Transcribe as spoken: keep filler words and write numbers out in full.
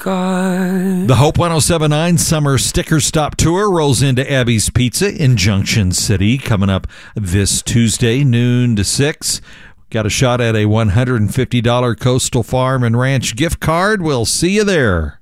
God. The Hope one oh seven point nine Summer Sticker Stop Tour rolls into Abby's Pizza in Junction City coming up this Tuesday, noon to six. Got a shot at a one hundred fifty dollars Coastal Farm and Ranch gift card. We'll see you there.